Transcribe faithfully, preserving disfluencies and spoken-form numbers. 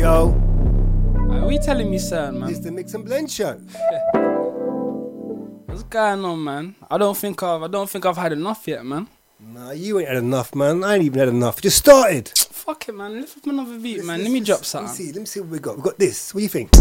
Yo, Like, what you telling me, son, man? it's the Mix and Blend show. What's going on, man? I don't think I've I don't think I've had enough yet, man. Nah, you ain't had enough, man. I ain't even had enough. Just started. Fuck it, man. Let's have another beat, Let's- man. let's- Let me drop let's- something. Let me see. Let me see what we got. We got this. What do you think?